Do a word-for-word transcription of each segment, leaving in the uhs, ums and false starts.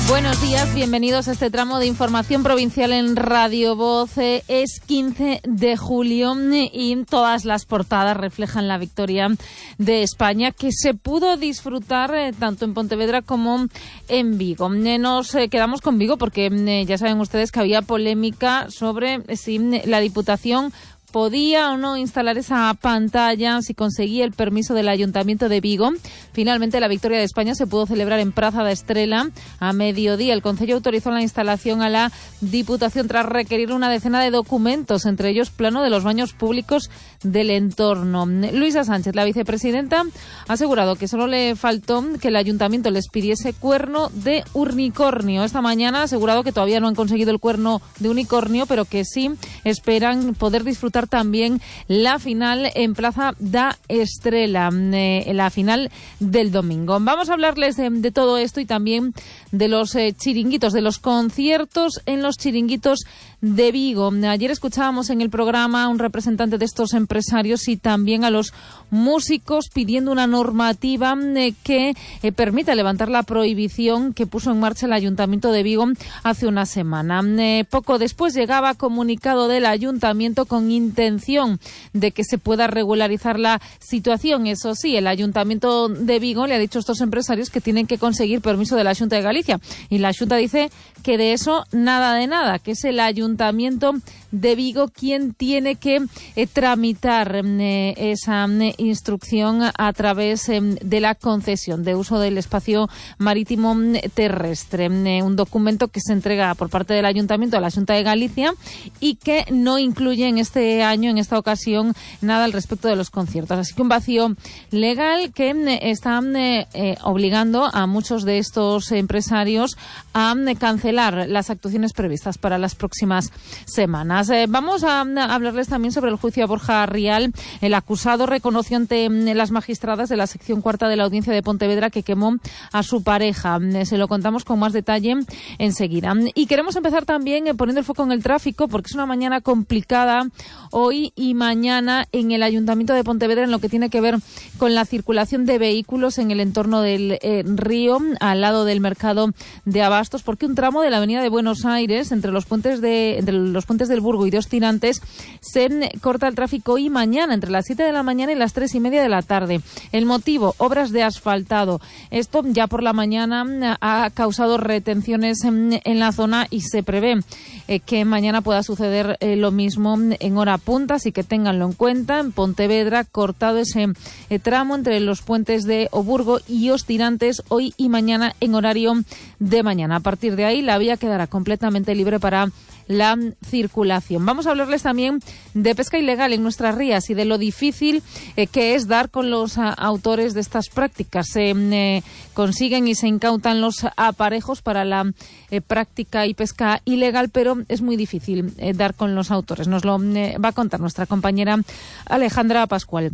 Buenos días, bienvenidos a este tramo de información provincial en Radio Voz. Es quince de julio y todas las portadas reflejan la victoria de España, que se pudo disfrutar eh, tanto en Pontevedra como en Vigo. Eh, nos eh, quedamos con Vigo porque eh, ya saben ustedes que había polémica sobre eh, si la Diputación podía o no instalar esa pantalla, si conseguía el permiso del Ayuntamiento de Vigo. Finalmente, la victoria de España se pudo celebrar en Praza da Estrela a mediodía. El Concello autorizó la instalación a la Diputación tras requerir una decena de documentos, entre ellos plano de los baños públicos del entorno. Luisa Sánchez, la vicepresidenta, ha asegurado que solo le faltó que el Ayuntamiento les pidiese cuerno de unicornio. Esta mañana ha asegurado que todavía no han conseguido el cuerno de unicornio, pero que sí esperan poder disfrutar también la final en Praza da Estrela, eh, la final del domingo. Vamos a hablarles de, de todo esto y también de los eh, chiringuitos, de los conciertos en los chiringuitos de Vigo. Ayer escuchábamos en el programa a un representante de estos empresarios y también a los músicos pidiendo una normativa eh, que eh, permita levantar la prohibición que puso en marcha el Ayuntamiento de Vigo hace una semana. Eh, poco después llegaba comunicado del Ayuntamiento con intención de que se pueda regularizar la situación. Eso sí, el Ayuntamiento de Vigo le ha dicho a estos empresarios que tienen que conseguir permiso de la Xunta de Galicia y la Xunta dice que de eso nada de nada, que es el Ayuntamiento de Vigo quien tiene que eh, tramitar eh, esa eh, instrucción a través eh, de la concesión de uso del espacio marítimo terrestre, eh, un documento que se entrega por parte del Ayuntamiento a la Xunta de Galicia y que no incluye en este año, en esta ocasión, nada al respecto de los conciertos. Así que un vacío legal que eh, está eh, eh, obligando a muchos de estos empresarios a eh, cancelar las actuaciones previstas para las próximas semanas. Eh, vamos a, a hablarles también sobre el juicio a Borja Rial. El acusado reconoció ante eh, las magistradas de la sección cuarta de la Audiencia de Pontevedra que quemó a su pareja. Eh, se lo contamos con más detalle enseguida. Y queremos empezar también eh, poniendo el foco en el tráfico, porque es una mañana complicada hoy y mañana en el Ayuntamiento de Pontevedra en lo que tiene que ver con la circulación de vehículos en el entorno del eh, río, al lado del mercado de abastos, porque un tramo de la avenida de Buenos Aires, entre los puentes de entre los puentes del Burgo y Dos Tirantes, se corta el tráfico hoy y mañana, entre las siete de la mañana y las tres y media de la tarde. El motivo, obras de asfaltado. Esto ya por la mañana ha causado retenciones en, en la zona y se prevé eh, que mañana pueda suceder eh, lo mismo en hora punta, así que ténganlo en cuenta. En Pontevedra, cortado ese eh, tramo entre los puentes de Oburgo y Os Tirantes hoy y mañana en horario de mañana. A partir de ahí, la vía quedará completamente libre para la circulación. Vamos a hablarles también de pesca ilegal en nuestras rías y de lo difícil eh, que es dar con los a, autores de estas prácticas. Se eh, consiguen y se incautan los aparejos para la eh, práctica y pesca ilegal, pero es muy difícil eh, dar con los autores. Nos lo eh, va a contar nuestra compañera Alejandra Pascual.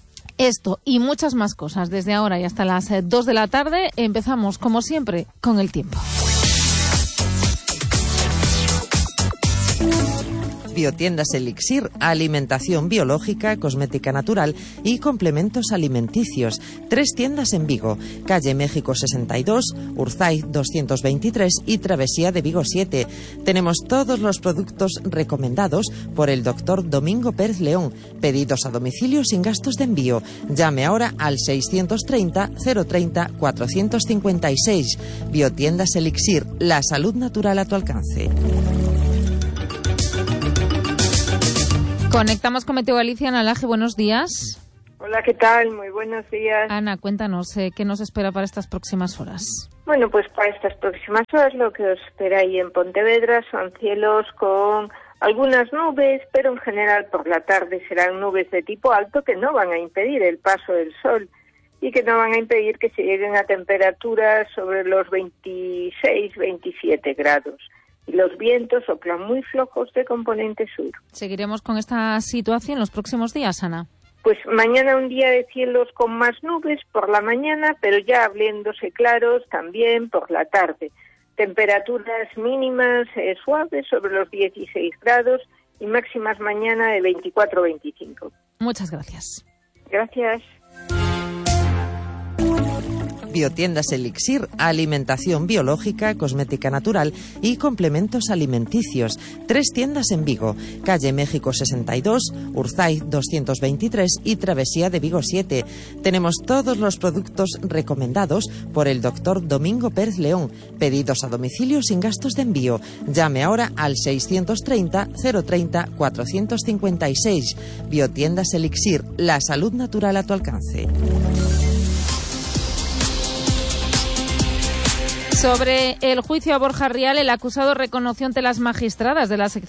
Esto y muchas más cosas desde ahora y hasta las eh, dos de la tarde. Empezamos, como siempre, con el tiempo. Biotiendas Elixir, alimentación biológica, cosmética natural y complementos alimenticios. Tres tiendas en Vigo, calle México sesenta y dos, Urzaiz doscientos veintitrés y Travesía de Vigo siete. Tenemos todos los productos recomendados por el doctor Domingo Pérez León. Pedidos a domicilio sin gastos de envío. Llame ahora al seiscientos treinta, cero treinta, cuatrocientos cincuenta y seis. Biotiendas Elixir, la salud natural a tu alcance. Conectamos con Meteo Galicia. Ana Laje, buenos días. Hola, ¿qué tal? Muy buenos días. Ana, cuéntanos, eh, ¿qué nos espera para estas próximas horas? Bueno, pues para estas próximas horas lo que os espera ahí en Pontevedra son cielos con algunas nubes, pero en general por la tarde serán nubes de tipo alto que no van a impedir el paso del sol y que no van a impedir que se lleguen a temperaturas sobre los veintiséis, veintisiete grados. Y los vientos soplan muy flojos de componente sur. ¿Seguiremos con esta situación los próximos días, Ana? Pues mañana un día de cielos con más nubes por la mañana, pero ya abriéndose claros también por la tarde. Temperaturas mínimas eh, suaves sobre los dieciséis grados y máximas mañana de veinticuatro a veinticinco. Muchas gracias. Gracias. Biotiendas Elixir, alimentación biológica, cosmética natural y complementos alimenticios. Tres tiendas en Vigo, calle México sesenta y dos, Urzaiz doscientos veintitrés y Travesía de Vigo siete. Tenemos todos los productos recomendados por el doctor Domingo Pérez León. Pedidos a domicilio sin gastos de envío. Llame ahora al seiscientos treinta, cero treinta, cuatrocientos cincuenta y seis. Biotiendas Elixir, la salud natural a tu alcance. Sobre el juicio a Borja Rial, el acusado reconoció ante las magistradas de la sección